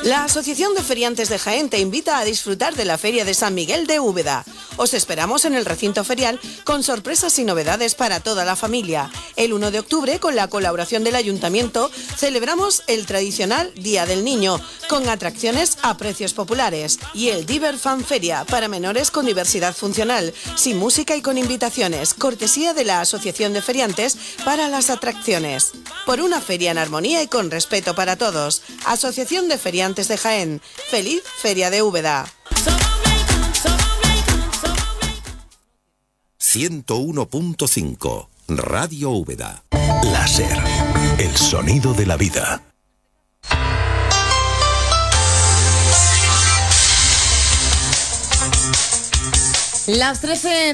La Asociación de Feriantes de Jaén te invita a disfrutar de la Feria de San Miguel de Úbeda. Os esperamos en el recinto ferial con sorpresas y novedades para toda la familia. El 1 de octubre, con la colaboración del Ayuntamiento, celebramos el tradicional Día del Niño, con atracciones a precios populares, y el Diver Fan Feria para menores con diversidad funcional, sin música y con invitaciones, cortesía de la Asociación de Feriantes para las atracciones. Por una feria en armonía y con respeto para todos. Asociación de Feriantes de Jaén. ¡Feliz Feria de Úbeda! 101.5 Radio Úbeda. Láser, el sonido de la vida. Las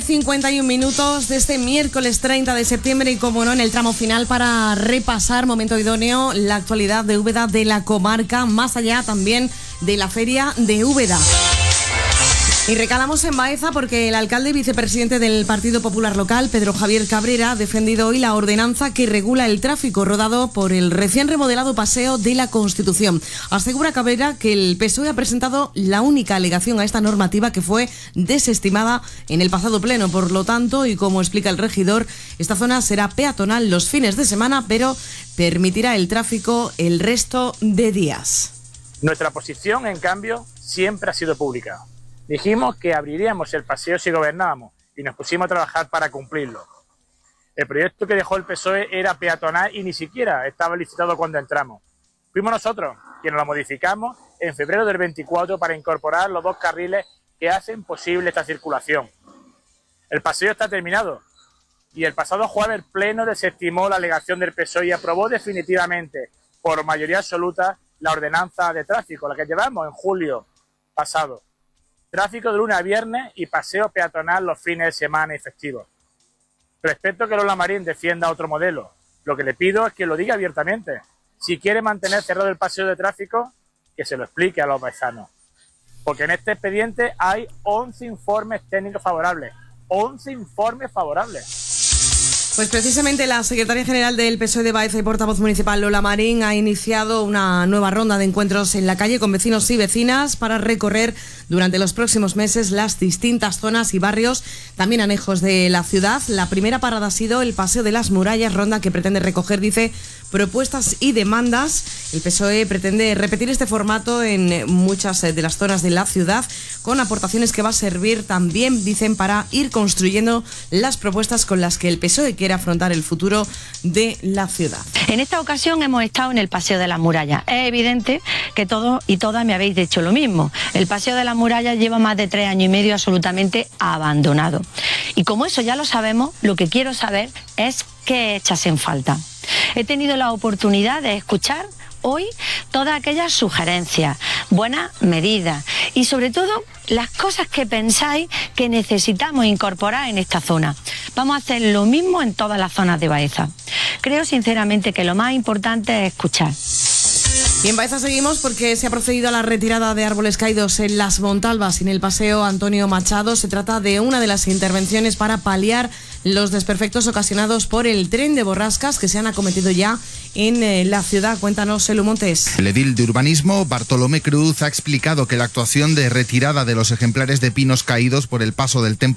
13:51 de este miércoles 30 de septiembre y, como no, en el tramo final para repasar, momento idóneo, la actualidad de Úbeda, de la comarca, más allá también de la Feria de Úbeda. Y recalamos en Baeza porque el alcalde y vicepresidente del Partido Popular local, Pedro Javier Cabrera, ha defendido hoy la ordenanza que regula el tráfico rodado por el recién remodelado Paseo de la Constitución. Asegura Cabrera que el PSOE ha presentado la única alegación a esta normativa, que fue desestimada en el pasado pleno. Por lo tanto, y como explica el regidor, esta zona será peatonal los fines de semana, pero permitirá el tráfico el resto de días. Nuestra posición, en cambio, siempre ha sido pública. Dijimos que abriríamos el paseo si gobernábamos y nos pusimos a trabajar para cumplirlo. El proyecto que dejó el PSOE era peatonal y ni siquiera estaba licitado cuando entramos. Fuimos nosotros quienes lo modificamos en febrero del 24 para incorporar los 2 carriles que hacen posible esta circulación. El paseo está terminado y el pasado jueves el Pleno desestimó la alegación del PSOE y aprobó definitivamente, por mayoría absoluta, la ordenanza de tráfico, la que llevamos en julio pasado. Tráfico de lunes a viernes y paseo peatonal los fines de semana y festivos. Respeto que Lola Marín defienda otro modelo. Lo que le pido es que lo diga abiertamente. Si quiere mantener cerrado el paseo de tráfico, que se lo explique a los paisanos. Porque en este expediente hay 11 informes técnicos favorables. 11 informes favorables. Pues precisamente la secretaria general del PSOE de Baeza y portavoz municipal, Lola Marín, ha iniciado una nueva ronda de encuentros en la calle con vecinos y vecinas para recorrer durante los próximos meses las distintas zonas y barrios, también anejos de la ciudad. La primera parada ha sido el Paseo de las Murallas, ronda que pretende recoger, dice, propuestas y demandas. El PSOE pretende repetir este formato en muchas de las zonas de la ciudad, con aportaciones que va a servir también, dicen, para ir construyendo las propuestas con las que el PSOE quiere afrontar el futuro de la ciudad. En esta ocasión hemos estado en el Paseo de las Murallas. Es evidente que todos y todas me habéis dicho lo mismo. El Paseo de las Murallas lleva más de 3 años y medio absolutamente abandonado. Y como eso ya lo sabemos, lo que quiero saber es qué echas en falta. He tenido la oportunidad de escuchar hoy todas aquellas sugerencias, buenas medidas y sobre todo las cosas que pensáis que necesitamos incorporar en esta zona. Vamos a hacer lo mismo en todas las zonas de Baeza. Creo sinceramente que lo más importante es escuchar. Y en Baeza seguimos porque se ha procedido a la retirada de árboles caídos en Las Montalvas y en el Paseo Antonio Machado. Se trata de una de las intervenciones para paliar los desperfectos ocasionados por el tren de borrascas que se han acometido ya en la ciudad. Cuéntanos, Elu Montes. El edil de urbanismo, Bartolomé Cruz, ha explicado que la actuación de retirada de los ejemplares de pinos caídos por el paso del temporal